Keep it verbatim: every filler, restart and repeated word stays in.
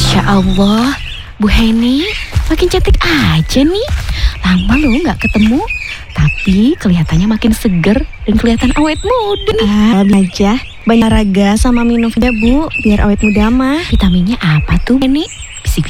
Masya Allah, Bu Heni makin cantik aja nih. Lama loh nggak ketemu, tapi kelihatannya makin seger dan kelihatan awet muda nih. Ah, aja. Banyak raga sama minum ya Bu, biar awet muda mah. Vitaminnya apa tuh, Heni?